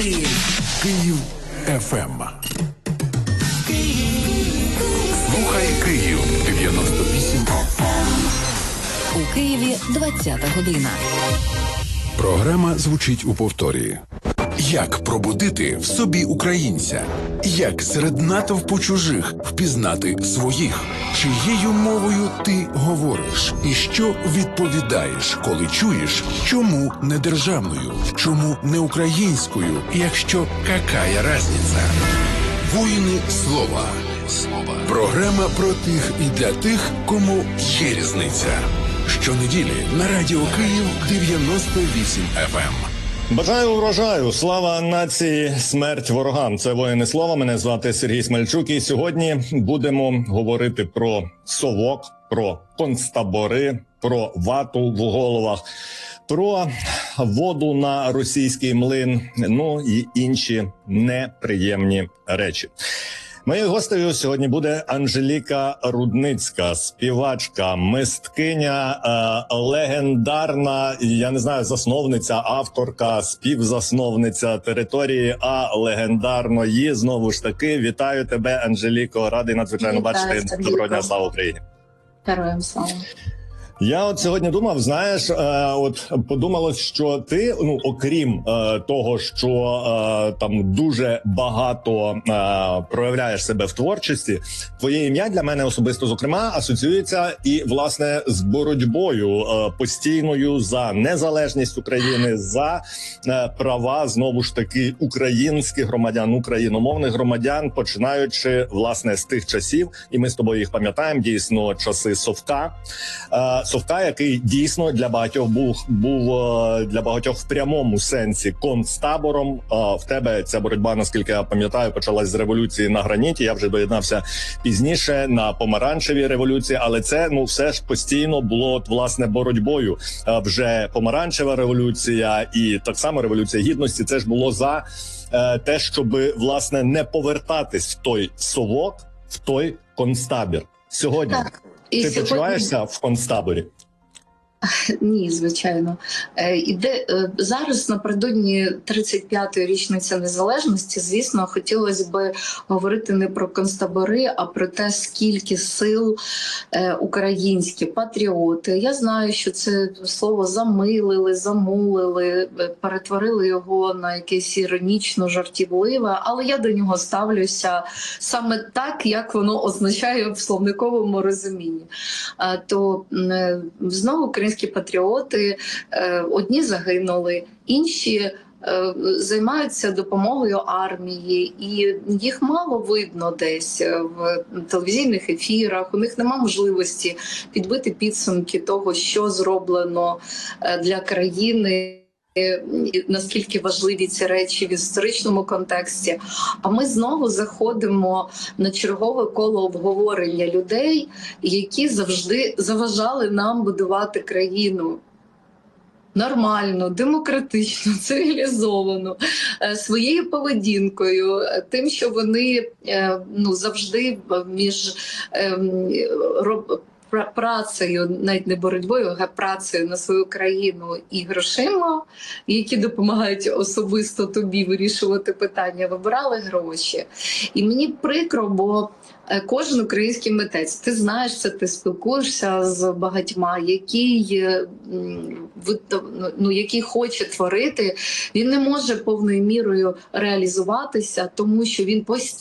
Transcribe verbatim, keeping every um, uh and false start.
Київ. Київ еф ем. Слухай Київ дев'яносто вісім. У Києві двадцята година. Програма звучить у повторі. Як пробудити в собі українця? Як серед натовпу чужих впізнати своїх? Чиєю мовою ти говориш? І що відповідаєш, коли чуєш, чому не державною, чому не українською, якщо какая разниця? Воїни слова. Слова. Програма про тих і для тих, кому є різниця. Щонеділі на Радіо Київ дев'яносто вісім еф ем. Бажаю урожаю, слава нації, смерть ворогам. Це «Воїни слова», мене звати Сергій Смельчук. І сьогодні будемо говорити про совок, про концтабори, про вату в головах, про воду на російський млин, ну і інші неприємні речі. Моєю гостею сьогодні буде Анжеліка Рудницька, співачка, мисткиня, е, легендарна, я не знаю, засновниця, авторка, співзасновниця території А легендарної. Знову ж таки, вітаю тебе, Анжеліко, радий надзвичайно Вітаю, бачити. Сергійко. Доброго дня, слава Україні. Героям слава. Я от сьогодні думав, знаєш, е, от подумалось, що ти, ну, окрім е, того, що е, там дуже багато е, проявляєш себе в творчості, твоє ім'я для мене особисто, зокрема, асоціюється і, власне, з боротьбою е, постійною за незалежність України, за е, права, знову ж таки, українських громадян, україномовних громадян, починаючи, власне, з тих часів, і ми з тобою їх пам'ятаємо, дійсно, часи Совка. Е, Совка, який дійсно для багатьох був, був для багатьох в прямому сенсі концтабором. В тебе ця боротьба, наскільки я пам'ятаю, почалась з революції на граніті. Я вже доєднався пізніше на помаранчевій революції, але це, ну, все ж постійно було, от, власне, боротьбою. Вже помаранчева революція і так само революція гідності, це ж було за те, щоб, власне, не повертатись в той совок, в той концтабір. Сьогодні Так. І ти сьогодні... почуваєшся в концтаборі? Ні, звичайно. Е, іде, е, зараз напередодні тридцять п'ятої річниці незалежності, звісно, хотілося б говорити не про концтабори, а про те, скільки сил е, українські патріоти. Я знаю, що це слово замилили, замулили, перетворили його на якесь іронічно жартівливе, але я до нього ставлюся саме так, як воно означає в словниковому розумінні. Е, то е, знову українські патріоти, одні загинули, інші займаються допомогою армії, і їх мало видно десь в телевізійних ефірах, у них нема можливості підбити підсумки того, що зроблено для країни, наскільки важливі ці речі в історичному контексті. А ми знову заходимо на чергове коло обговорення людей, які завжди заважали нам будувати країну нормально, демократично, цивілізовано, своєю поведінкою, тим, що вони, ну, завжди між працею, навіть не боротьбою, а працею на свою країну і грошима, які допомагають особисто тобі вирішувати питання, вибирали гроші. І мені прикро, бо кожен український митець, ти знаєш це, ти спілкуєшся з багатьма, який, ну, який хоче творити, він не може повною мірою реалізуватися, тому що він постійно